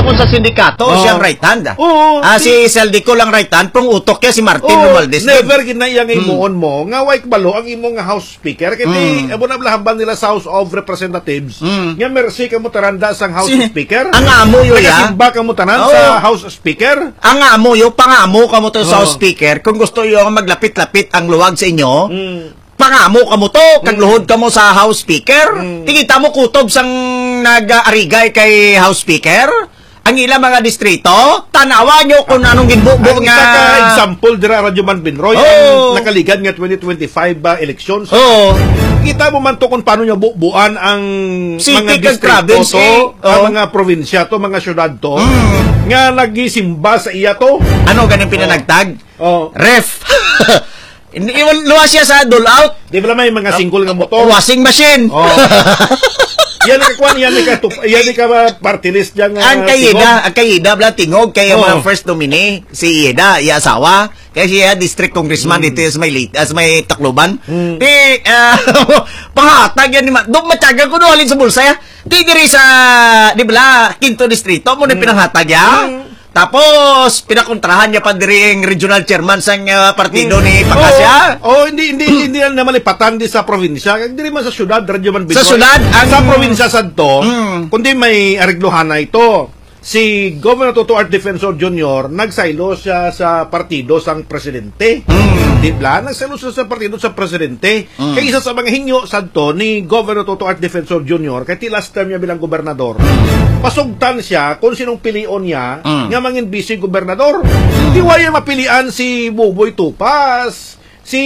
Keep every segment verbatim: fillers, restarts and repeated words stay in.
kung sa sindikato, oh. siyang right hand. Oo. Ah, si Saldico lang right hand, pang utok kaya si Martin oh, Romualdez. Never ginayang imuon hmm. mo, nga white balo, ang imong nga House Speaker, kasi, hmm. abo na blahaban nila sa House of Representatives, hmm. nga mercy ka mo taranda sa House si, Speaker. Ang amo yo ya. Nagasimba ka mo tanan oh. sa House Speaker. Ang amo yo, pangamo ka mo to oh. sa House Speaker, kung gusto yo maglapit-lapit ang luwag sa inyo, hmm. pangamo ka mo to, kagluhod ka mo sa House Speaker, mm. tingita mo kutob sang nag-arigay kay House Speaker, ang ilang mga distrito, tanawa nyo kung anong ginbubo nga. Ang isa ka example, dira Radyo Man Binroy, oh. ang nakaligad nga twenty twenty-five uh, elections. Oh. Kita mo man to kung paano niya bubuan ang City mga distrito to, eh. oh. ang mga probinsya to, mga syudad to, mm. nga nagisimba sa iya to. Ano ganang pinanagtag? Oh. Oh. Ref. Luwas siya sa dole out. Di ba may mga single nga motor? Washing machine. Oh. Yan ang kwan, yan ang ka, yan ang ka party list dyan. Uh, ang kayida, ang kayida, bla tingog, kaya oh. mga first nominee, si Ida, iya asawa, kaya siya district congressman mm. dito as may, as may Tacloban. Mm. Di, uh, panghatag yan, doon matyagan ko doon halin sa bulsa ya. Di diri sa, di ba, Quinto Distrito, mo na mm. pinanghatag ya. Mm. Tapos, pinakontrahan niya pa diring regional chairman sa uh, partido mm. ni Pacasya. Oh, oh, hindi, hindi, hindi naman ipatan di sa probinsya. Hindi man sa syudad, Radyo Man Binroy. Sa syudad? Ang sa probinsya sa to, mm. kundi may arigluhan na ito. Si Governor Toto Art Defensor Junior nagsaylo siya sa partido sang presidente. Mm. Di ba? Nagsaylo siya sa partido sa presidente. Mm. Kaya isa sa mga hinyo sa to ni Governor Toto Art Defensor Junior kaya ti last term niya bilang gobernador. Mm. Pasugtan siya kung sinong pilion niya mm. nga mangin busy gobernador. Mm. Di waya mapilian si Buboy Tupas, si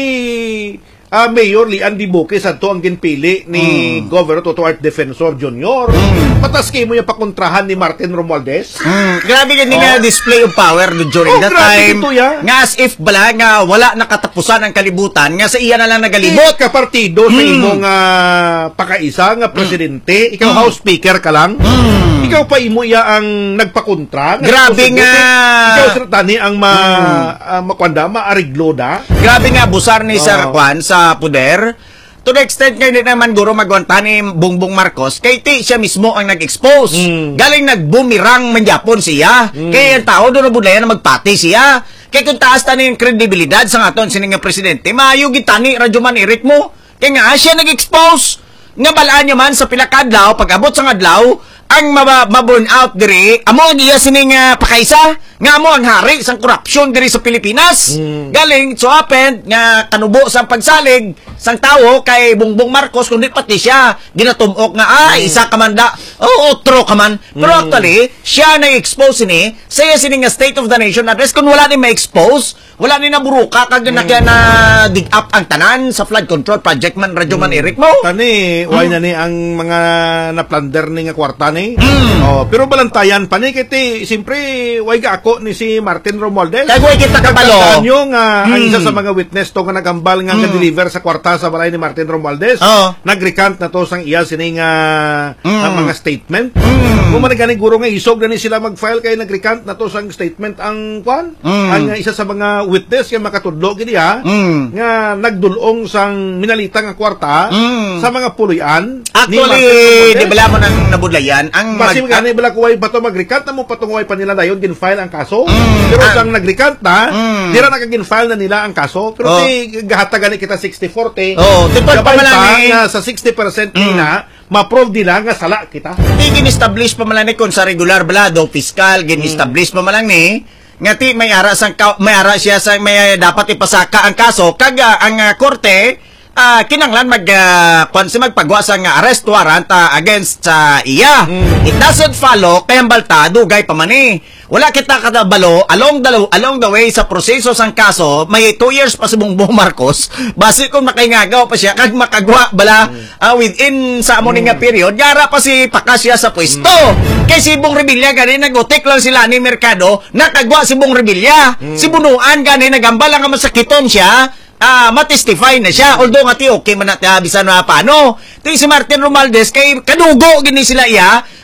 Uh, Mayor Lian Dibuque sa to ang ginpili ni mm. Governor Toto Art Defensor Junior Mm. Pataski mo yung pakontrahan ni Martin Romualdez. Mm. Grabe ganyan oh. nga display of power during oh, that time. Ito, ya. Nga as if bala nga wala nakatapusan ang kalibutan nga sa iya na lang nagalibot. Eh, kapartido mm. sa imong uh, pakaisa nga presidente, mm. ikaw mm. House Speaker ka lang. Mm. Ikaw pa imo iya ang nagpakontra. Grabe nga. Ikaw sir tani ang ma mm. uh, makwanda maariglo da. Grabe nga busar ni oh. Sir Juan sa puder. To the extent nga hindi naman guro magwanta ni Bongbong Marcos, kay ti siya mismo ang nag-expose. Mm. Galing nagbumirang manjapon siya. Mm. Kaya yung tao doon na budlaya na magpati siya. Kaya kung taas tani yung kredibilidad sa aton sining presidente, maayo gitani Radyo Man Eric mo. Kaya nga siya nag-expose. Nga balaan niya man sa pilakadlaw, pag-abot sa adlaw, ang ma-burn out diri, amo ang iya sining uh, pakaisa, nga mo ang hari sang korupsyon diri sa Pilipinas. Mm. Galing, so happened, nga kanubo sang pagsalig, sang tao kay Bongbong Marcos, kundi pati siya, ginatumok nga, ay, mm. isa ka man da, oh, otro ka man. Pero mm. actually, siya na-expose ni, saya sining State of the Nation address, kung wala ni ma-expose, wala ni naburuka, kag mm. na kaya na dig up ang tanan sa flood control project man, Radyo Man Eric mo. Tani, why mm. na ni ang mga na-plunder ni nga kwarta ni. Mm. Oh, pero balantayan pa ni kiti siyempre way ga ako ni si Martin Romualdez. Kay way kita kabalo. Yung uh, mm. ang isa sa mga witness to nga nagambal nga mm. deliver sa kwarta sa balay ni Martin Romualdez. Oh. Nagrecant na to sang iya sining uh, mm. ang mga statement. Mm. Kung man gani guro nga isog na ni sila mag-file kay nagrecant na to sang statement ang kwan. Mm. Ang uh, isa sa mga witness nga makatudlo gidi ha mm. nga nagdulong sang minalita nga kwarta mm. sa mga puloy-an. Actually, di bala mo nang nabudlayan ang Basim mag- gani bala kuway pa to mag-recant na mo patunguay pa nila dayon gin-file ang kaso. Mm, pero ah, sang nag-recant na, mm, dira na kagin-file na nila ang kaso. Pero oh, si gahata gani kita sixty forty. Oh, tipad pa man nga sa sixty percent mm, na ma-prove nila nga sala kita. Di gin-establish pa man ni kon sa regular balado fiscal gin-establish mm, pa man ni nga ti may ara sang may ara siya sa may dapat ipasaka ang kaso kaga ang uh, korte Uh, kinanglan mag uh, kung si magpagawa sa nga arrest warrant uh, against sa uh, iya. Mm. It doesn't follow kay balta dugay pa man eh. Wala kita kadabalo along the along the way sa proseso sang kaso, may two years pa si Bongbong Marcos base kung makaingagaw pa siya kag makagwa bala mm, uh, within sa amo mm, nga period, yara pa si Pacasya sa pwesto. Mm. Kay si Bong Revilla gani nagutik lang sila ni Mercado, nakagwa si Bong Revilla. Mm. Si Bunuan gani nagambala nga masakiton siya. Ah, matestify na siya. Although nga ti okay man natin bisan na paano. Ting si Martin Romualdez kay kadugo gini sila iya.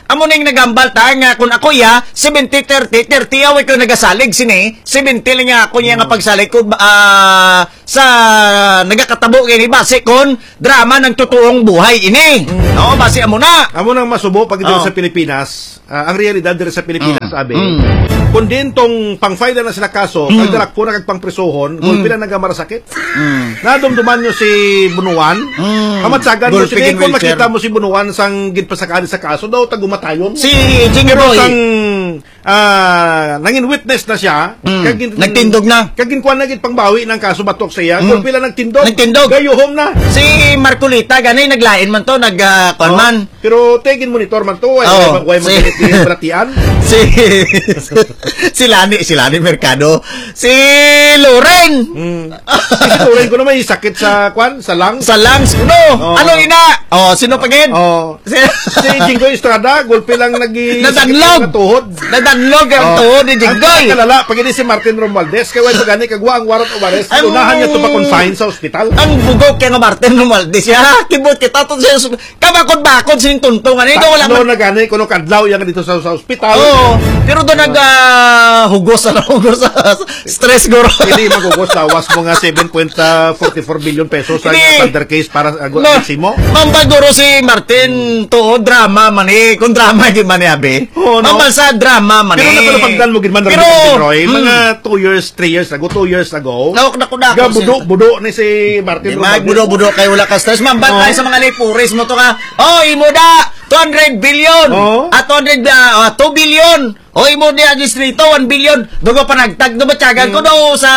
amo ning nagambal ta nga kun ako ya seventy thirty thirty away ko nagasalig sini seventy lang nga ako niya nga pagsalig ko uh, sa nagakatabo kini base kon drama ng totoong buhay ini. Mm. No, base amo na. Amo nang masubo pag dito Oh. sa Pilipinas, uh, ang realidad dito sa Pilipinas Mm. sabi. Mm. Kung din tong pang-file na sila kaso, mm. kagdarak po na kagpang-presohon, mm. gulpi lang nagamarasakit. Mm. Nadumduman nyo si Bunuan, mm. kamatsagan mo si kung makita mo si Bunuan sang ginpasakali sa kaso, daw tagumatayon. Si Jingroy sang uh, nangin witness na siya, mm. kagin, nagtindog na. Kagin kuan na gid pangbawi ng kaso batok sa iya, mm. gulpi lang nagtindog. Nagtindog. Gayuhom na. Si Marcolita gani naglain man to, nag uh, kuan man. Oh, pero tegin monitor man to, ay oh, way si, malatian. si si Lani, si Lani Mercado, si Loren. Mm. Si Loren ko na may sakit sa kwan, sa lungs. Sa lungs kuno. Oh. Ano ina? Oh, sino pagin? Oh. Si, si Jinggoy Estrada, gulpi lang nagi nadanlog. tuhod. Nadanlog ang oh. tuhod ni Jinggoy. Ang kalala, pag si Martin Romualdez, kaya wala gani kagwa ang warrant of arrest, Ang- unahan niya to pa-confine sa ospital. Ang bugok kay nga Martin Romualdez siya. Kibot kita to sa kabakod-bakod sining tuntungan. Ito wala Ano man. na gani, kuno kadlaw yan dito sa, sa ospital. Oo. Pero doon nag uh, hugos na hugos sa stress guro. Hindi magugos, lawas mo nga seven point four four billion pesos sa Hindi. thunder case para sa No. Maximo. Mambaguro si Martin to drama man eh. Kung drama gid man eh, abi. Oo, no? Mambal sa drama man Pero eh. nakalapagdan mo gid man Pero, Roy, hmm. mga two years, three years ago, two years ago. Nawak na ko na Ga ako. budo budo ni si Martin Mag budo-budo kay wala ka stress. Mambal Oo. tayo sa mga lipuris mo to ka. Oh, imo da two hundred billion. Oo. At two hundred uh, two billion. O imo di ang distrito one billion. Dugo pa nagtag do batyagan ko daw sa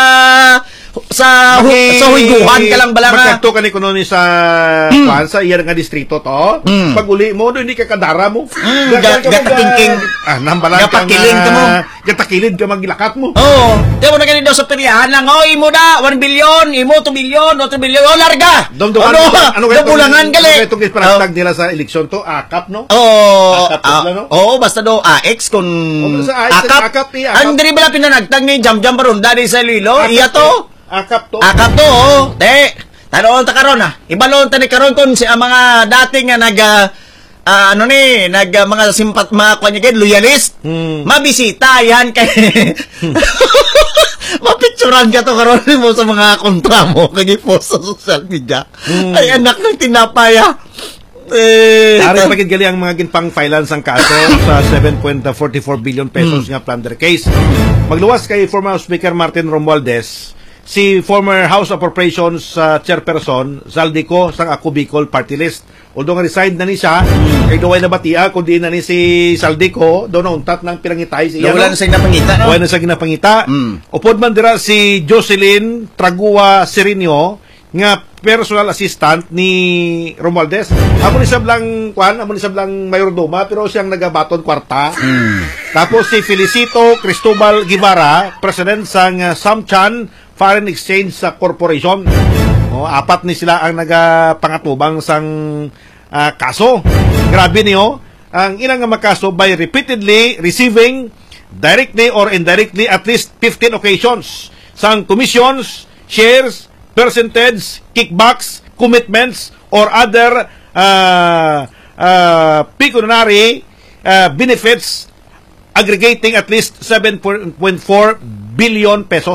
sa hu, sa huiguhan ka lang bala nga. Magkakto ka ni kuno ni sa Hmm. kuan sa iya nga distrito to. Mm. Pag uli mo do hindi ka kadara mo. Mm, Ga- ga- ka mag- gatatingking. Ah, nambalan ka Gapakiling ka mo. Gatakilid ka magilakat mo. Oh, di mo na ganun daw sa piriyahan lang. Oh, imo da one billion, imo two billion, o two billion. Oh, larga. Domdoman ano, ano kaya bulangan gali. Ano kaya panagtag nila sa eleksyon to? Akap no? Oh, Akap ah, sila, no? oh, basta do A X kung Oh, basta A X, akap, eh, akap. Ang diri bala pinanagtag ni Jam Jam Barunda di sa Lilo. Akap Iya to. Akap to. Akap to, oh. Te, tanoon ta karon ah. Ibalon ta ni karon kun si ang mga dating nga nag ah, ah, ano ni, nag ah, mga simpat mga kanya kay loyalist. Hmm. Mabisita yan kay mapicturan ka to karon mo sa mga kontra mo kay post sa social media. Hmm. Ay anak ng tinapaya. Eh, Ari pagid gali ang mga ginpang finance ang kaso sa seven point four four billion pesos nga plunder case. Magluwas kay former Speaker Martin Romualdez, si former House Appropriations uh, Chairperson Zaldico sang Ako Bicol Party List. Although nga reside na ni siya, kay duway na batia kundi na ni si Zaldico do na untat ng pirangitay siya. wala na sa napangita no. Wala na sa ginapangita. Mm. Upod man dira si Jocelyn Tragua Serenio nga personal assistant ni Romualdez. Amo ni sablang kwan, amo ni sablang mayordoma pero siyang nagabaton kwarta. Mm. Tapos si Felicito Cristobal Guevara, president sang uh, Samchan Foreign Exchange sa Corporation. O, apat ni sila ang nagapangatubang sang uh, kaso. Grabe niyo, ang ilang nga makaso by repeatedly receiving directly or indirectly at least fifteen occasions sang commissions, shares, percentage, kickbacks, commitments, or other uh, uh, pecuniary uh, benefits aggregating at least seven point four billion pesos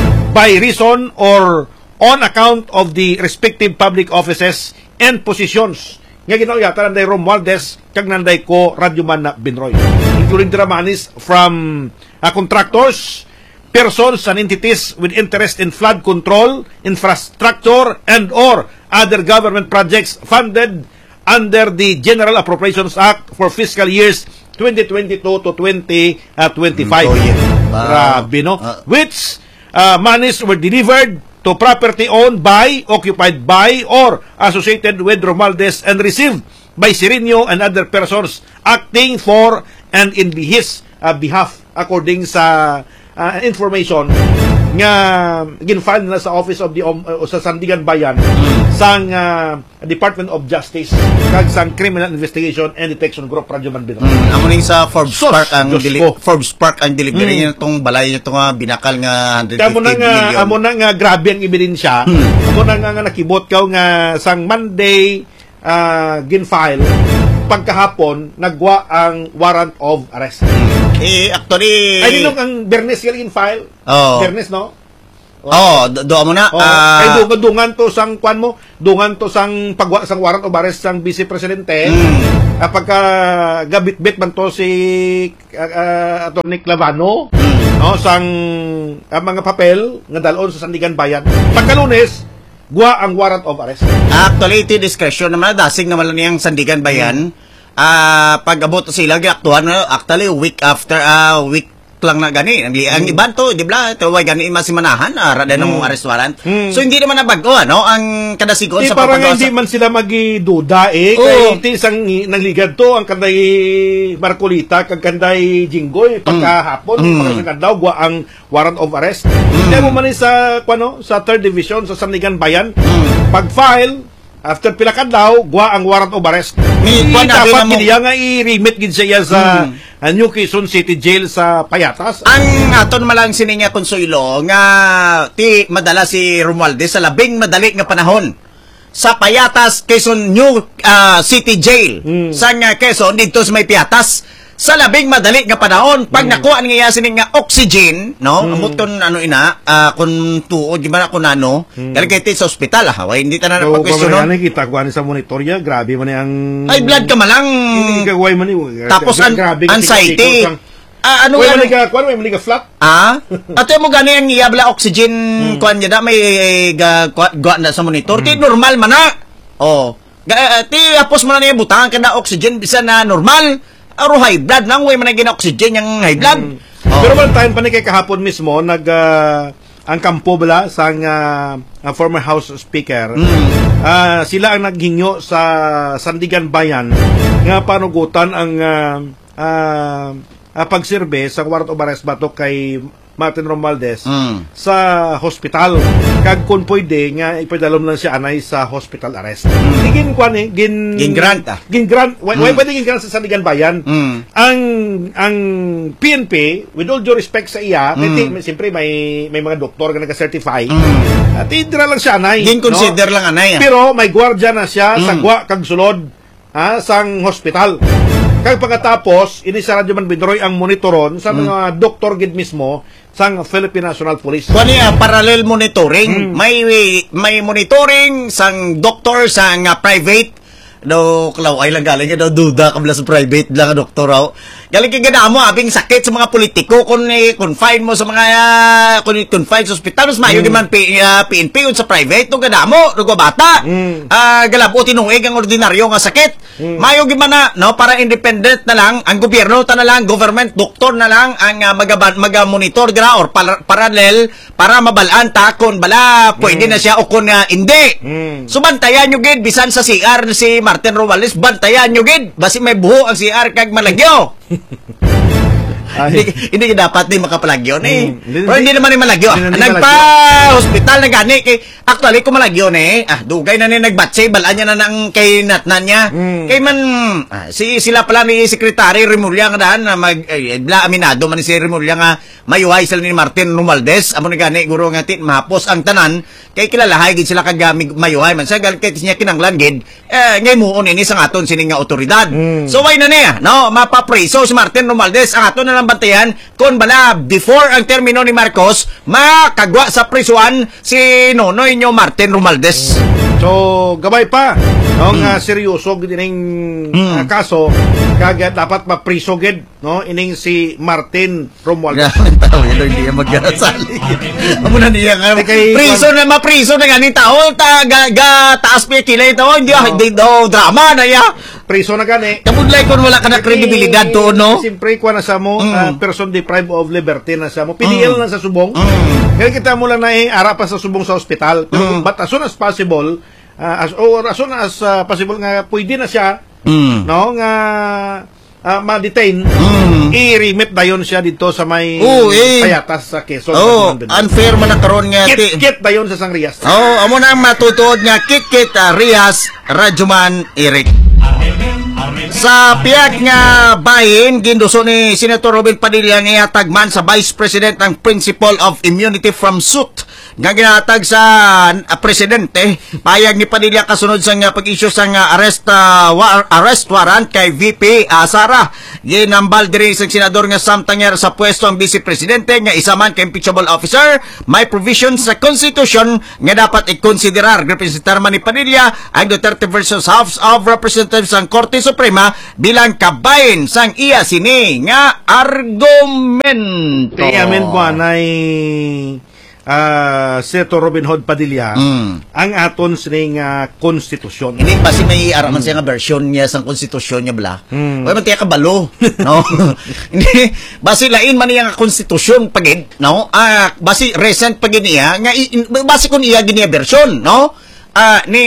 by reason or on account of the respective public offices and positions. Nga ginawa yata nanday Romualdez kag nanday ko Radyoman na Binroy, including dramanis from uh, contractors, persons and entities with interest in flood control, infrastructure, and or other government projects funded under the General Appropriations Act for fiscal years twenty twenty-two to twenty twenty-five. Mm, so, yeah. Wow. Grabe, no? Uh, Which uh, monies were delivered to property owned by, occupied by, or associated with Romualdez and received by Serenio and other persons acting for and in his uh, behalf according sa uh, information nga ginfile na sa Office of the um, uh, sa Sandigan Bayan sang uh, Department of Justice kag sang Criminal Investigation and Detection Group Radyoman Binroy. Mm, amo ning sa Forbes Sus, Park ang Diyos deli- ko. Forbes Park ang delivery Mm. niya tong balay niya tong nga binakal nga one hundred Kamo na fifty nga million. amo na nga grabe ang ebidensya. Amo na nga, nga nakibot kaw nga sang Monday uh, ginfile pagkahapon nagwa ang warrant of arrest. Eh, actually... Ay, nilong ang Bernes galing file. Oh. Bernes, no? Oh, do, do mo na. Oh, ah, kay dungan dungan to sang kwan mo, dungan to sang pagwa sang warrant of arrest sang Vice Presidente. Mm. Uh, pagka gabit-bit man to si uh, uh, Atty. Clavano, no, sang uh, mga papel nga dalon sa Sandigan Bayan. Pagka Lunes, gwa ang warrant of arrest. Actually, iti discretion naman na dasing naman lang niyang Sandigan Bayan. Ah, mm. pag abot sila giaktuhan no, actually week after uh, week lang na gani. Ang, ang iban to, di ba? Ito, way gani masimanahan, ara din ng arrest warrant. Hmm. So, hindi naman nabago, ano? Ang kadasigon eh, sa parang papagawa hindi sa... man sila magiduda, eh. Oh. Kaya iti isang nangligad to, ang kanday Marcolita, kag kanday Jinggoy, pagkahapon, mm. pagkasagadaw, gwa ang warrant of arrest. Mm. Kaya mo man eh sa, kwano, sa third Division, sa Sandigan Bayan, mm. pag-file, after pila kadlaw, gwa ang warrant of arrest. Ni, I, dapat mo... giniya nga i-remit gid siya sa mm. uh, New Quezon City Jail sa Payatas. Ang aton malang sininya Consuelo nga ti madala si Romualdez sa labing madali nga panahon sa Payatas, Quezon New uh, City Jail. Mm. Sa nga Quezon dito sa may Payatas sa labing madali nga panahon pag mm. nakuha nga sining nga oxygen, no? Mm. Amot kun ano ina, uh, kun tuod gimana kun ano, mm. galing sa ospital ha, way hindi ta na so, pagkwestiyonon. So, kita ko sa monitor ya, grabe man ang ay blood ka malang. Hindi kagaway man ni. Tapos an anxiety. Ah, ano nga ka, kuan may maliga flat? Ah? Ato mo gani ang iyabla oxygen mm. kuan niya da may ga, ga, na sa monitor. Mm. Ti normal man na. Oh. Ga, ti apos man na niya butang kada oxygen bisa na normal. Aro high blood nang way man na oxygen yung high blood. Mm. Oh. Pero man tayo pa ni kay kahapon mismo nag uh, ang kampo bala sang uh, uh, former House Speaker. Mm. Uh, sila ang naghinyo sa Sandigan Bayan nga panugutan ang uh, uh, uh, pagsirbe sa warrant of arrest batok kay Martin Romualdez mm. sa hospital. Kag kung pwede nga ipadalom lang siya anay sa hospital arrest. Mm. Gin kwan eh, gin gin grant ah. Gin grant, why, mm. why pwede gin grant sa Sandigan Bayan? Mm. Ang ang P N P with all due respect sa iya, mm. kasi siyempre may may mga doktor nga nag-certify. Mm. At idra lang siya anay. Gin consider no? lang anay. Ah. Pero may gwardiya na siya mm. sa gwa kag sulod ha, sang hospital. Kag pagkatapos, inisara man Bidroy ang monitoron sa mga mm. doktor gid mismo sang Philippine National Police. Kuan uh, parallel monitoring. Mm. May may monitoring sang doktor sang uh, private do klaw ay lang galing do duda kabla sa private lang doktor raw. Galing kay ganamo abing sakit sa mga politiko kun eh, confine mo sa mga uh, kun confine sa ospital mas mayo mm. man P, uh, P N P un sa private to ganamo rugo bata. Mm. Uh, galabo tinuig ang ordinaryo nga sakit. Mm. Mayo gimana no para independent na lang ang gobyerno ta na lang government doktor na lang ang uh, magaban maga-monitor dira or par- parallel para mabalaan ta kun bala pwede mm. na siya o kun uh, hindi. Mm. So bantayan nyo gid bisan sa C R si Martin Romualdez bantayan nyo gid basi may buho ang C R kag malagyo. hindi, hindi dapat din makapalagyo eh. Mm, pero hindi naman ni malagyo. Nagpa-hospital na gani. Kay, actually, kung malagyo eh, ah, dugay na ni nagbatse, balaan niya na ng kay natnan niya. Mm. Kay man, ah, si, sila pala ni Secretary Remulla nga daan, na mag, eh, bla, aminado man ni si Remulla nga, mayuhay sila ni Martin Romualdez. Amo na gani, guro nga tin, mahapos ang tanan, kay kilalahay, gid sila kag mayuhay man. Sa gal, kay niya kinanglan, gid, eh, ngay muon ini sa aton sining nga otoridad. Mm. So, why na niya, no, mapapreso si Martin Romualdez, ang aton na lang bantayan kung bala before ang termino ni Marcos makagwa sa prisuan si Nonoy nyo Martin Romualdez. So gabay pa no nga mm. seryoso gid ining mm. uh, kaso kag dapat mapriso gid no ining si Martin Romualdez. Tao yun hindi magkasali. Amo na niya nga priso na mapriso na ganing tao ta ga, ga taas pa kilay tao hindi oh. hindi daw drama na ya. Priso na gani. Kabudlay kun wala ka na kredibilidad to no. Siyempre kwa na sa mo mm. uh, person deprived of liberty na sa mo. P D L mm. na sa subong. Mm. Kaya kita mo lang na eh, ara pa sa subong sa ospital. Mm. But as soon as possible uh, as or as soon as uh, possible nga pwede na siya mm. no nga uh, ma-detain mm. i-remit dayon siya dito sa may oh, eh. Payatas sa Quezon. Oh, unfair man na karon nga kit, kit dayon sa sang Rias. Oh, amo na matutuod nga kit kit uh, Rias Rajuman Eric. Sa piyak nga bahin, ginduso ni Senator Robin Padilla nga ihatagman sa Vice President ang Principle of Immunity from Suit nga ginatag sa uh, Presidente. Payag ni Padilla kasunod sa nga pag-issue sa nga arrest, uh, war, arrest warrant kay V P uh, Sara. Ginambal diri sa senador nga samtang nga sa pwesto ang Vice Presidente nga isa man kay impeachable officer. May provision sa Constitution nga dapat i-considerar. Representar man ni Padilla ang Duterte versus House of Representatives ang Korte Suprema bilang kabayin sang iya sini nga argumento. Kaya amen po anay uh, Senator Robin Hood Padilla mm. ang aton sining uh, konstitusyon. Hindi kasi may araman mm. siya nga version niya sa konstitusyon niya bala. Mm. Wala man tiya kabalo. No? Hindi. Basi lain man niya nga konstitusyon pagid. No? Uh, basi recent pagid niya. Nga, basi kung iya giniya version. No? Uh, ni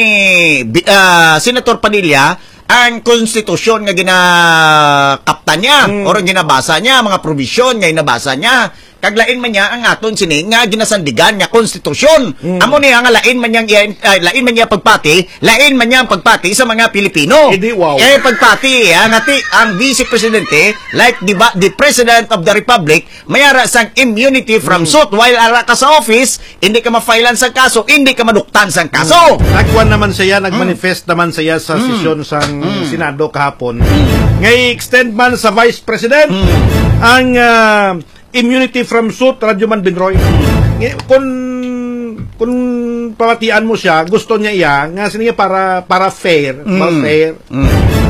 uh, Senator Padilla ang konstitusyon nga ginakapta niya mm. or ginabasa niya, mga provision nga ginabasa niya, kaglain man niya ang aton sini nga ginasandigan nga konstitusyon. Mm. Amo niya nga lain man niyang uh, lain man niya pagpati, lain man niya ang pagpati sa mga Pilipino. Hindi, wow. Eh pagpati ya ngati ang Vice Presidente like the, the President of the Republic mayara sang immunity from mm. suit while ara ka sa office, hindi ka ma-filean sa kaso, hindi ka maduktan sa kaso. Mm. Nagkuan naman siya, nagmanifest mm. naman siya sa mm. sesyon sang mm. Senado kahapon. Mm. Ngay extend man sa Vice President mm. ang uh, immunity from suit, Radyo Man Binroy. Kung kung pamatian mo siya, gusto niya iya, nga siniya para para fair, mm. para fair. Mm.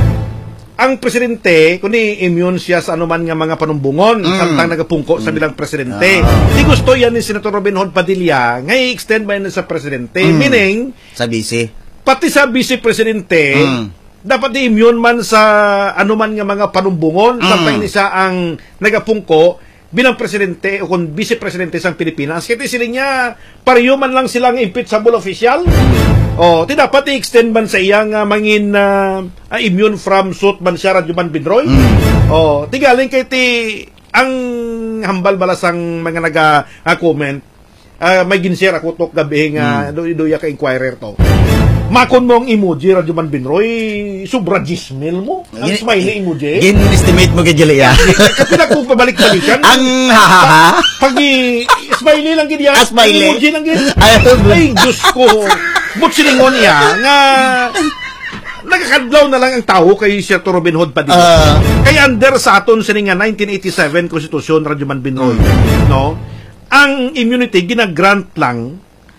Ang presidente, kundi immune siya sa anuman nga mga panumbungon, mm. samtang nagapungko mm. sa bilang presidente. Ah. Di gusto yan ni Senator Robin Hood Padilla, nga i-extend ba yan sa presidente, mm. meaning, sa vice. Pati sa vice presidente, mm. dapat i-immune man sa anuman nga mga panumbungon, mm. samtang isa ang nagapungko, bilang presidente o kung vice-presidente sa Pilipinas, kasi sila niya, pareho man lang silang impeachable official. O, ti dapat i-extend man sa iyang uh, mangin uh, uh, immune from suit man siya, Radyo Man Binroy. Mm. O, ti galing kay ti, ang hambal balasang mga naga-comment, uh, may ginshare ako tok gabi nga, mm. duya ka inquirer to. Makon mo ang emoji, Radyo Man Binroy, sobra gismil mo. Ang Gin, smiley emoji. Gin-estimate mo kay Julia. Kasi naku pabalik-balikan. Ang hahaha. Pag smiley lang gid yan. Ah, smiley. Emoji lang gid. Ay, Diyos ko. Butsilingon niya nga nagkakadlaw na lang ang tao kay Senator Robin Hood Padilla. Uh, kay under sa aton sininga nineteen eighty-seven Konstitusyon, Radyo Man Binroy. Uh, no? Ang immunity ginagrant lang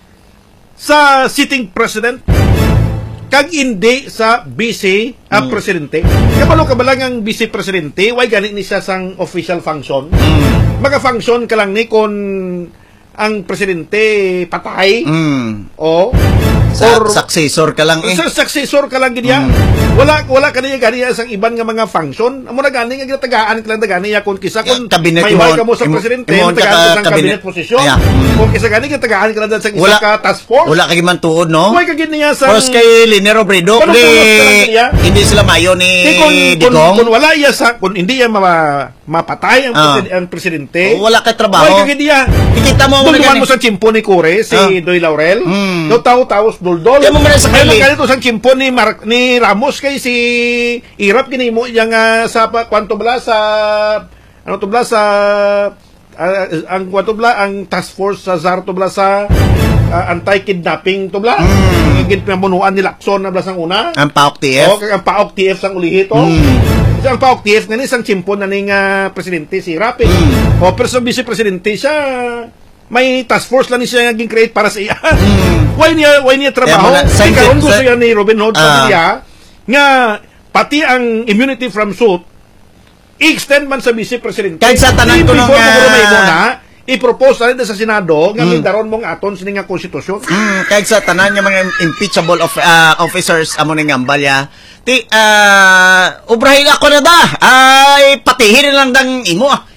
sa sitting president kag hindi sa vice uh, mm. presidente. Kabalo ka ba lang ang vice presidente, why ganit ni siya sang official function? Mm. Maga-function ka lang ni kung ang presidente patay mm. o sa or, successor ka lang eh. Sa successor ka lang gid mm. Wala wala kaniya ganiya sang iban nga mga function. Amo na gani nga gitagaan ka lang ganiya kung kisa kung kabinet may ka mo sa presidente, tagaan sa cabinet posisyon. Mm. Kung kisa gani gitagaan ka lang sa isa wala, ka task force. Wala kay man tuod no. Why ka gid niya sa Pos kay Linero Bredo hindi sila mayo ni Digong. Kung, kung wala iya sa kung hindi ya ma, mapatay ang, uh. presid, ang presidente. O, wala kay trabaho. Why ka gid niya? Ikita mo mo gani mo sa chimpo ni Kore si uh. Doy Laurel. Mm. Do tawo-tawo duldol. Kaya mo man sa kali. Kaya sa chimpo ni Mar ni Ramos kay si Irap kini mo yang uh, sa kwanto bala sa ano to bala sa uh, ang kwanto bala ang task force sa Zar to bala sa uh, anti-kidnapping to bala. Mm. Gid pamunuan ni Lacson na bala sang una. Ang P A O K T F. O ang P A O K T F sang ulihi to. Mm. Ang P A O K T F ngani sang chimpo na ning uh, presidente si Irap. Eh. Mm. O pero sa vice presidente siya may task force lang siya naging create para sa iya. Mm. Why niya why niya trabaho? Kaya karon gusto yan ni Robin Hood Padilla uh, nga pati ang immunity from suit i-extend man sa vice presidente. Kahit sa tanan ko nung uh, i-propose na rin sa Senado nga mm. daron mong aton sining nga konstitusyon. Mm, kahit sa tanan yung mga impeachable of, uh, officers amo ning ambalya. Ti uh, ubrahin ako na da. Ay patihin lang dang imo ah.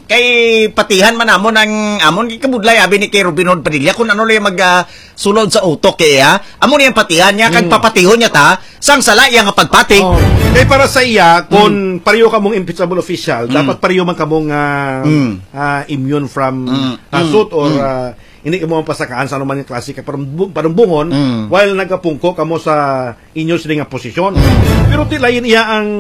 kay patihan man amon ang amon kay kabudlay abi ni kay Robinod Padilla kung ano lang mag uh, sulod sa utok kay ya. Amon yang patihan niya kag mm. papatihon niya ta sang sala iya nga pagpati. Oh. Kay para sa iya kung mm. pareho kamong impeachable official, mm. dapat pareho man kamong uh, mm. uh, immune from mm. uh, suit or mm. uh, hindi mo pasakaan sa anuman yung klase ka parumbungon mm. while nagapungko kamo sa inyo sila nga posisyon. Mm. Pero tilayin iya ang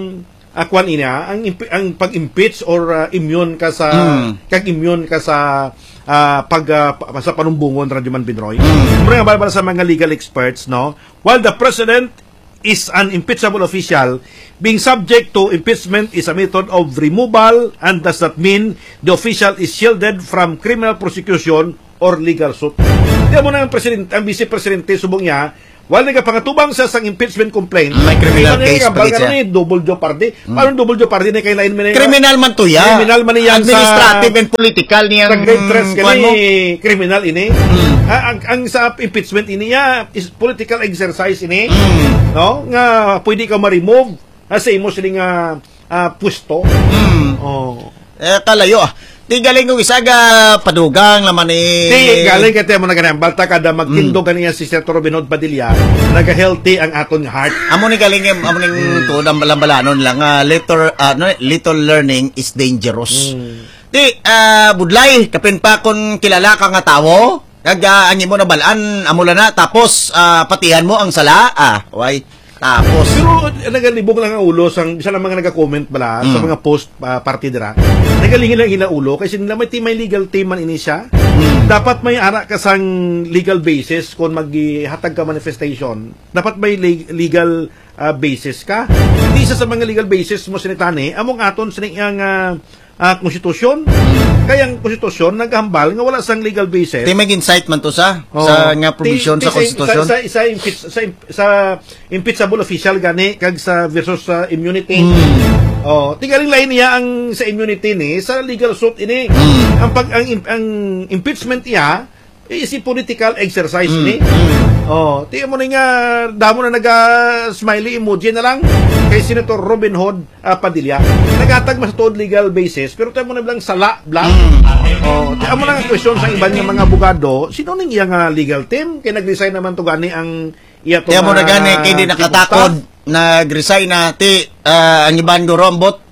akwan ina ang ang pag-impeach or uh, immune ka sa mm. kag immune ka sa uh, pag uh, sa panumbungon Radyoman Binroy. Mm. Mura nga balbala sa mga legal experts, no, while the president is an impeachable official, being subject to impeachment is a method of removal and does not mean the official is shielded from criminal prosecution or legal suit. Kaya mo na ang presidente, ang vice-presidente subong niya, while nagapangatubang sa sang impeachment complaint, may criminal case pa siya. Ni double jeopardy. Mm. Paano double jeopardy na kay lain man criminal man to ya. Criminal man yan administrative sa, and political niya. Sa grade tres kani criminal ini. Mm. Ah, ang, ang sa impeachment ini ya is political exercise ini. Mm. No? Nga pwede ka ma-remove sa imo sila nga uh, pwesto. Mm. Oh. Eh kalayo ah. Di galing kong isaga padugang naman eh. Di galing kaya mo na ganyan. Balta kada magtindog mm. ganyan si Senator Robinod Padilla. Naga-healthy ang aton heart. Amo ni galing yung amo ning tudang balambalanon lang. Uh, little, uh, no, little learning is dangerous. Mm. Di, uh, budlay, kapin pa kung kilala ka nga tao, kag uh, anyi mo na balaan, amo na tapos uh, patihan mo ang sala. Ah, why? Tapos pero nagalibog lang ang ulo sang isa lang mga naga-comment bala mm. sa mga post uh, party dira. Nagalingin lang ina ulo kasi nila may team may legal team man ini siya. Mm. Dapat may ara ka sang legal basis kung maghatag ka manifestation. Dapat may legal uh, basis ka. Hindi isa sa mga legal basis mo sinitani among aton sa iyang uh, uh, konstitusyon. Kaya ang konstitusyon naghambal nga wala sang legal basis. Di may insight man to sa oh. sa nga provision sa konstitusyon. Sa sa, impeach, sa sa impeachable official gani kag sa versus sa immunity. Mm. Oh, tigaling lain niya ang sa immunity ni sa legal suit ini. Mm. Ang pag ang, ang impeachment niya is a political exercise mm. ni. Mm. Oh, tiyan mo na nga damo na naga-smiley emoji na lang kay Senator Robin Hood uh, Padilla. Nagatag mas tuod legal basis pero tiyan mo na lang sala blank. Mm. Oh, tiyan mo na nga question sa iban nga mga abogado, sino ning iya nga legal team kay nag-resign naman to gani ang iya to. Tiyan mo na gani kay di nakatakod nag-resign na ti uh, ang iban gorombot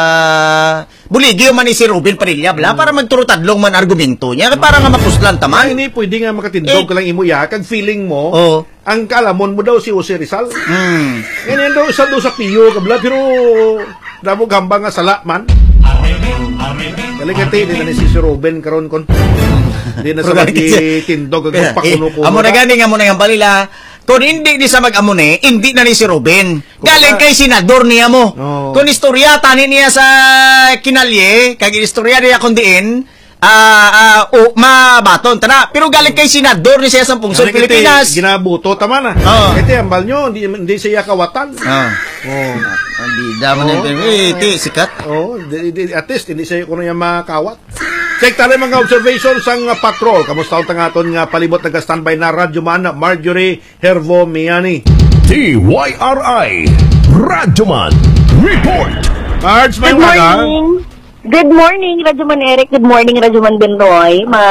uh, buligyo man ni si Robin Padilla bla mm. para magturutadlong man argumento niya para nga mapuslan taman. Hindi pwede nga makatindog eh, ka lang imo ya kag feeling mo oh. ang kalamon mo daw si Jose Rizal. Mm. Ganyan daw isa daw sa piyo kabla pero damo gamba nga sala man. Kaligati din na ni si Robin karon kon. Di na sa magitindog kag pakuno-kuno. Amo na gani nga mo na yang balila. Kung hindi ni sa mag-amune, hindi na ni si Robin. Galing kay senador niya mo. Oh. Kung istorya, tani niya sa kinalye, kag istorya niya kung diin, ah, uh, uh, mabaton, tana. Pero galing kay senador ni siya sa Pungsod Pilipinas. Ginabuto, tama na. Oh. Ito, ambal nyo, hindi, hindi siya kawatan. Oh. Oh. Hindi, daman oh. eh, iti, sikat. Oh, di, di, at least, hindi siya kuno yung makawat. Check tayo mga observations sang uh, patrol. Kamusta ang tangaton nga palibot nag-standby na Radyoman Marjorie Hervo Miani. T Y R I Radyoman Report. Marge, may Good morning. Good morning, Radyoman Eric. Good morning, Radyoman Benroy. Ma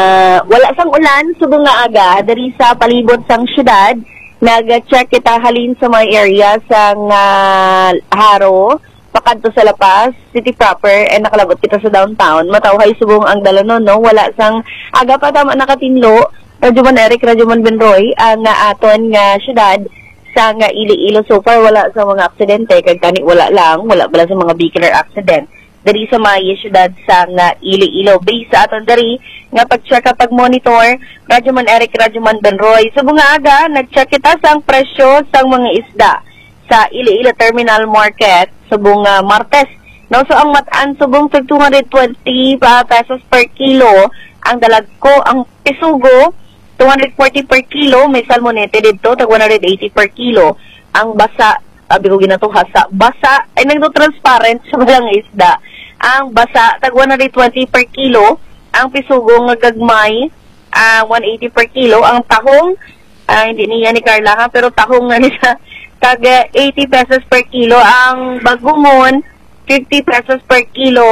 wala sang ulan, subong nga aga, dari sa palibot sang syudad. Nag-check kita halin sa mga area sang uh, Haro, pakanto sa Lapas, city proper, and nakalabot kita sa downtown. Matawhay subong ang dalanon, no? Wala sang aga pa tama nakatinlo. Radyoman Eric, Radyoman Benroy, ang uh, aton nga syudad sa nga Iloilo. So far, wala sa mga aksidente. Kag tani wala lang, wala bala sa mga vehicular accident. Dari sa mga syudad sa nga Iloilo. Based sa aton dari, nga pag-check kapag monitor, Radyoman Eric, Radyoman Benroy. Subong nga aga, nag-check kita sa ang presyo sa mga isda sa Iloilo Terminal Market subong uh, Martes. No, so ang mataan subong tag two hundred twenty uh, pesos per kilo. Ang dalagko, ang pisugo, two hundred forty per kilo. May salmonete dito, tag one hundred eighty per kilo. Ang basa, sabi ko ginatuha sa basa, ay nagdo-transparent sa walang isda. Ang basa, tag one hundred twenty per kilo. Ang pisugo nga gagmay, uh, one hundred eighty per kilo. Ang tahong, uh, hindi niya ni Carla ha, pero tahong nga nisa, tag eighty pesos per kilo. Ang bagumon, fifty pesos per kilo.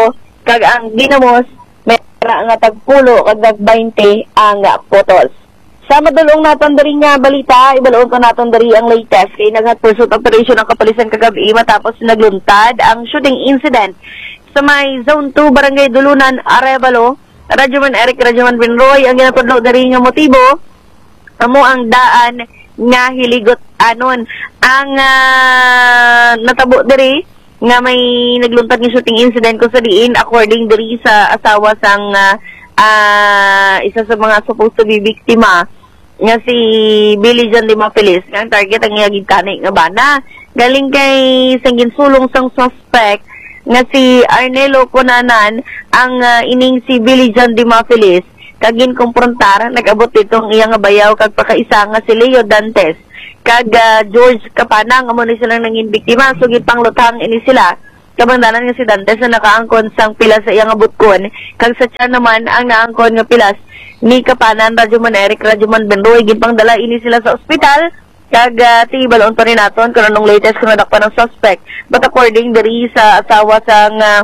kag ang ginamos may nga tagpulo kag nag twenty ang potos. Sa madulong naton diri nga balita, ibaloon ko naton diri ang latest kay naghat pursuit operation ang kapulisan kagabi matapos nagluntad ang shooting incident sa may Zone two Barangay Dulunan, Arevalo. Radyoman Eric, Radyoman Binroy, ang ginatudlo diri nga motibo amo ang daan nga hiligot anon. Ang uh, natabo diri nga may nagluntad nga shooting incident ko sa diin according diri sa asawa sang uh, uh, isa sa mga supposed to be biktima nga si Billy John Dimapelis nga ang target ang iyagid kani nga bana galing kay sanggin sulong sang suspect nga si Arnelo Conanan ang uh, ining si Billy John Dimapelis kagin kumprontar nag-abot itong iyang nga bayaw kag pakaisa nga si Leo Dantes kag uh, George Kapanang amo ni silang nangin biktima sugid panglutang ini sila kabandanan nga si Dantes na nakaangkon sang pilas sa iyang abutkon kag sa tiyan naman ang naangkon nga pilas ni Kapanan, Radyoman Eric, Radyoman Benroy, ginpang dala ini sila sa ospital kag uh, ti balon pa rin naton kung anong latest kung nadakpan ng suspect but according diri sa asawa sang uh,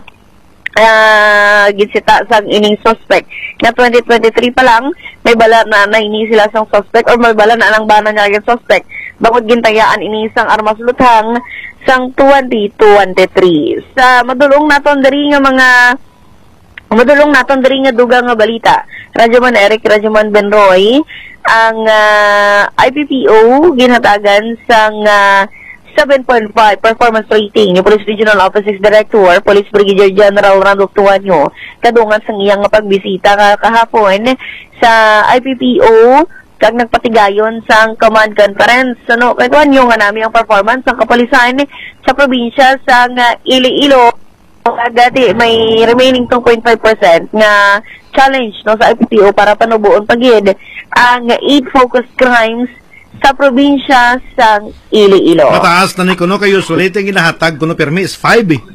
uh, ginsita sang ining suspect na twenty twenty-three pa lang may bala na na ini sila sang suspect or may bala na anang bana niya yung suspect bangod gintayaan ini sang armas luthang sang twenty twenty-three. Sa madulong naton diri nga mga madulong naton diri nga dugang nga balita. Radyoman Eric, Radyoman Benroy, ang uh, I P P O ginhatagan sang uh, seven point five performance rating ni Police Regional Office Director, Police Brigadier General Randolph Tuanyo, kadungan sang iyang pagbisita ka kahapon sa I P P O kag nagpatigayon sang command conference. Ano, kay Tuanyo nga nami ang performance sang kapulisan sa probinsya sang uh, Iloilo. Dati may remaining two point five percent nga challenge no sa I P P O para panubuon pagid ang eight focused crimes sa probinsya sang Iloilo. Mataas na ni kuno kayo sulit ang ginahatag kuno permi is five eh.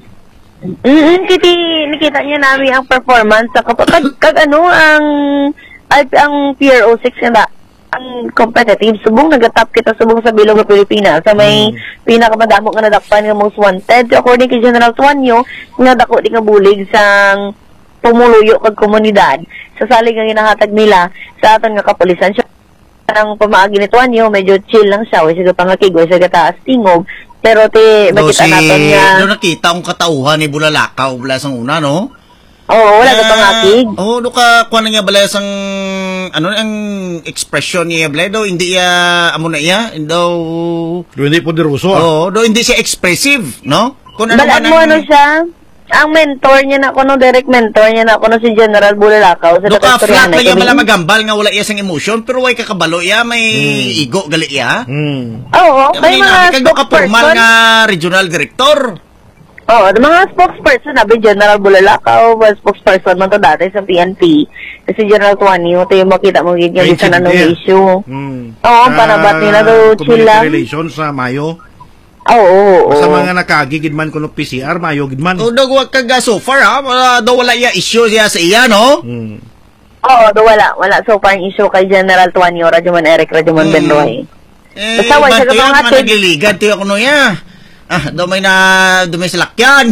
Mm, kiti nakita niya namin ang performance sa kapag kag ano ang ay, ang P R O six nga ang competitive subong nagatap kita subong sa bilog ng Pilipinas sa may hmm. pinakamadamo nga nadakpan nga most wanted according kay General Tuanyo nga dako di nga bulig sang pumuluyo kag komunidad sa salig nga ginahatag nila sa aton nga kapulisan siya ang pamaagi ni Tuanyo medyo chill lang siya way sa pangakigoy sa gataas tingog pero ti makita si, naton nga do nakita ang katauhan ni Bulalakaw bala sang una no. Oo, wala ka uh, pangakig. Oo, do ka kuha na niya balay sang ano ang expression niya balay do hindi ya amo na iya do do hindi poderoso. Oo, do hindi siya expressive, no? Kung ano man mo ano siya? Ang mentor niya na kuno direct mentor niya na kuno si General Bulalakaw sa do ka flat na niya bala magambal nga wala iya sang emotion pero way kakabalo iya may hmm. igo gali iya. Hmm. Oo, may mga kag do ka formal nga regional director. Oo, oh, mga spokesperson, nabi General Bulalakaw, spokesperson man to dati sa P N P. Kasi General Tuanyo, ito yung makita mo gigyan sa nanong issue. Hmm. Oo, oh, panabat nila do chila. Community relations sa Mayo. Oo, oo, oo. Sa mga nakagigid man kuno P C R, Mayo gid man. O, dagwag kag so far ha, uh, do wala iya issue siya sa iya, no? Hmm. Oo, do wala. Wala so far ang issue kay General Tuanyo, Radyoman Eric, Radyoman hmm. Benroy. Eh, basta wala siya mga nagiligan, tiyo ko no ya. Ah, do may na do may salakyan.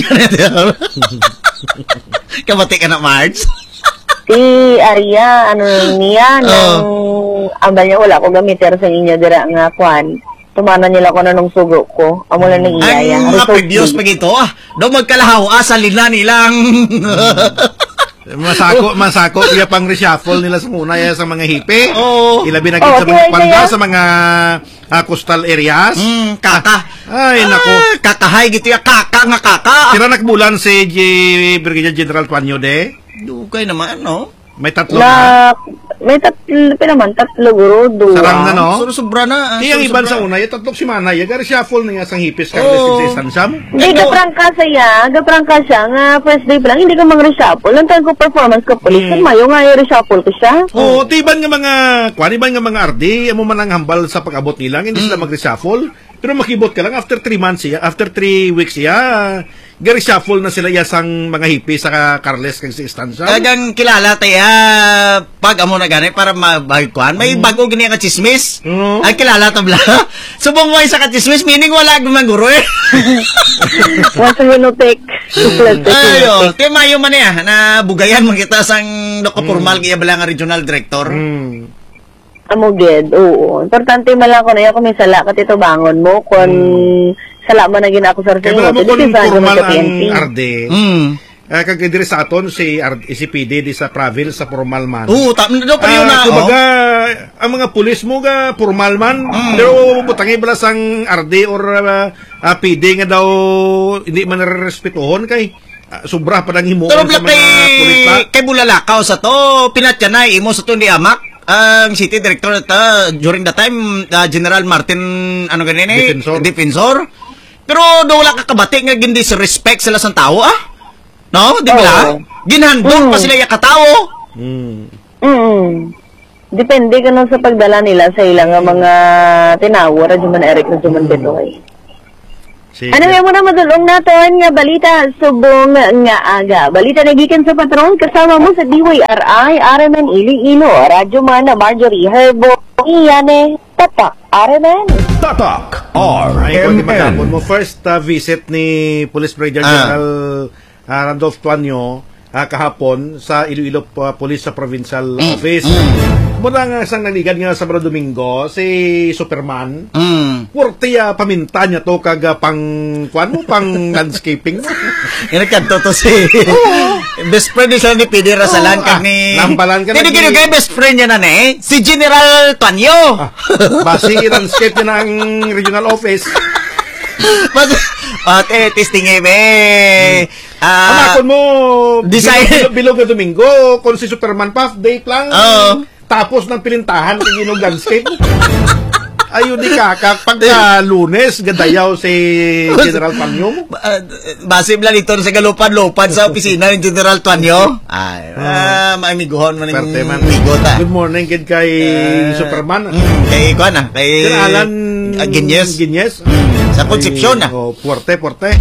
Kabati ka na March. Si Aria, ano niya, nang oh. ambal niya wala ko gamiter sa inyo dira nga kwan. Tumana nila ko na nung sugo ko. Amo lang nang iyaya. Ang mga previous pag ito, ah, do magkalahaw sa lina nilang. masako, masako, iya pang reshuffle nila sa muna ya sa mga hipe. Oh. Ilabi na oh, sa mga panda, sa mga uh, coastal areas. Mm, kaka. Ay, nako. Ah, kakahay gitu ya, kaka nga kaka. Sira nakbulan si G. Brigadier General Tuanyo de? Dugay naman, no? May tatlo na. na. May tatlo, naman, tatlo guro, dua. Sarang na, no? Suro sobra na. Di ang iban sa una, yung tatlong si Manay, yung reshuffle na nga sang hipis ka oh. sa istansya mo. Hindi, gaprangka saya, gaprangka siya, nga first day pa lang, hindi ka mang reshuffle. Lantan ko performance ko police, hmm. mayo nga yung reshuffle ko siya. Oo, oh, tiban nga mga, kwan, iban nga mga R D, amo man ang hambal sa pag-abot nila, hindi hmm. sila mag-reshuffle. Pero makibot ka lang, after three months siya, after three weeks siya, gari shuffle na sila yasang mga hippie sa Carles kag si Estancia. Kagang kilala tayo, pag amo na gani, para mabagkuhan, may bago gani ka chismis. Mm. Ay, kilala tabla. Subong mo sa kachismis, meaning wala gumaguro eh. Once you know, take. Ayo, timayo man ya, na bugayan man kita sang nakapormal kaya bala nga regional director. Mm. Amo gid, oo. Importante mala ko na yan kung may sala ka tito bangon mo kung sala mo na ginako sa Kaya rin. wala mo kung formal ang R D. Mm. Uh, kag diri sa aton si R- si P D di sa province sa formal man. Oo, tap na daw pa yun na. Ah, kumbaga, ang mga pulis mo ga formal man, pero butangi bala sang R D or uh, uh, P D nga daw hindi man respetuhon kay uh, sobra pa nang himuon Pero sa kay, mga pulis pa. kay Bulalakaw sa to, pinatyanay imo sa to ni Amak, ang city director na ta, during the time, uh, General Martin, ano ganyan eh, Defensor. Defensor. Pero do wala ka kabati nga gindi respect sila sa tao, ah? No, di ba? Oo. Ginhandog Mm. pa sila yung katao. Mm. Mm. Depende ka nun sa pagdala nila sa ilang nga mga tinawa, Radyo Man Eric, Radyo Man Betoy. Si Ano nga muna madulong natin nga balita subong nga aga. Balita nagikan sa patron kasama mo sa D Y R I, R M N Iloilo, Radyo Man na Marjorie Herbo, Iyane, Tatak, R M N. Tatak Ay, kung di R M N. magkapon mo, first uh, visit ni Police Brigadier Ah. General uh, Randolph Tuanyo uh, kahapon sa Iloilo uh, Police sa Provincial Office. Muna nga sang naligan nga sa Sabado Domingo, si Superman, Mm. purti uh, paminta niya to kag uh, pang, kuan mo, pang landscaping mo. Yan nagkanto to si best friend ni sila ni P D Rasalan Oo, kag ah, ni lambalan ka Tino lagi. kino kay best friend niya na eh, si General Tanyo. Ah, basi landscape niya ng regional office. Mas at eh testing eh be. Ah, Amakon mo, design- bilog, bilog na Domingo, kung si Superman pa, day lang, Oo. tapos ng pilintahan kung yun landscape. Ayun di kakak, pagka lunes, gadayaw si General Panyo mo. uh, basim lang ito sa galupan-lupan sa opisina ni General Tanyo. Ay, ah, maamiguhon man Perte man. migo ta. Good morning, kid kay Superman. Mm, kay kuan ah, kay Sir Alan ah, Ginyes. Ginyes. Sa Concepcion ah. Oh, puerte, puerte.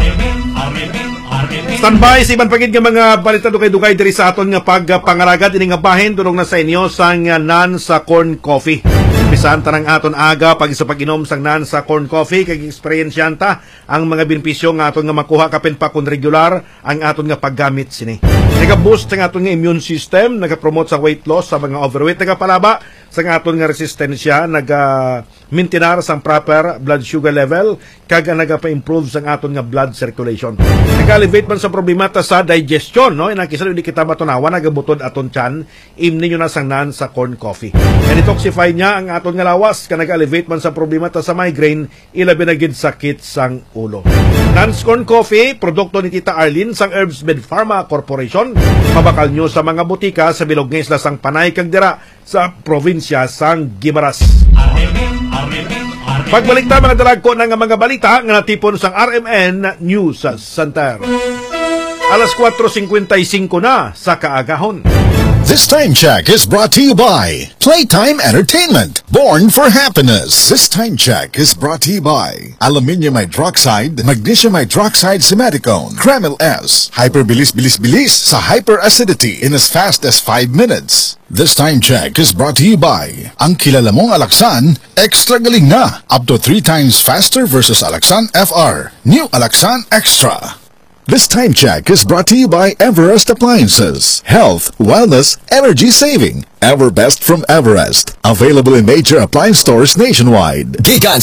Standby si Iban Pagid nga mga balita dukay-dukay diri sa aton nga pagpangaragad ini nga bahin tulong na sa inyo sang uh, nan sa corn coffee. Bisan tanang aton aga pag sa pag-inom sang nan sa corn coffee kay experienceyan ta ang mga benepisyo nga aton nga makuha kapin pa kun regular ang aton nga paggamit sini. Nega-boost ang aton nga immune system, naga-promote sa weight loss sa mga overweight, nagapalaba sa aton nga resistensya, naga-maintinar sang proper blood sugar level, kag naga-pa-improve sang aton nga blood circulation. Nag-elevate man sa problema ta sa digestion, no? Inakisa di kita matunawan, nagabutod aton tiyan, imni nyo na sang nan sa corn coffee. Na-detoxify niya ang aton nga lawas, ka nag-elevate man sa problema ta sa migraine, ilabi na gid sakit sang ulo. Nan's corn coffee, produkto ni Tita Arlene sang Herbs Med Pharma Corporation, mabakal nyo sa mga butika sa bilog nga isla sang Panay kag dira sa probinsya sang Guimaras. Pagbalik ta mga dalagko ng mga balita nga natipon sang R M N News Center. Alas four fifty-five na sa kaagahon. This time check is brought to you by Playtime Entertainment, born for happiness. This time check is brought to you by Aluminium Hydroxide, Magnesium Hydroxide Simeticone, Kremil S, Hyperbilis Bilis Bilis sa hyperacidity in as fast as five minutes. This time check is brought to you by ang kilala mong Alaxan, extra galing na, up to three times faster versus Alaxan F R. New Alaxan Extra. This time check is brought to you by Everest Appliances. Health, wellness, energy saving. Everbest from Everest. Available in major appliance stores nationwide. Gikan